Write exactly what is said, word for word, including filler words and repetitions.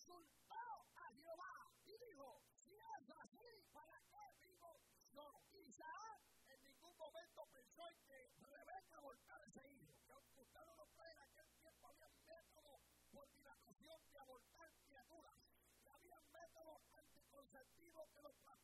consultó a Jehová y dijo, si es así, ¿para qué vivo yo? Isaac en ningún momento pensó en que Rebeca abortara ese hijo. Que aunque usted no lo cree, en aquel tiempo había métodos por dilatación de abortar criaturas. Y había métodos anticonceptivos que los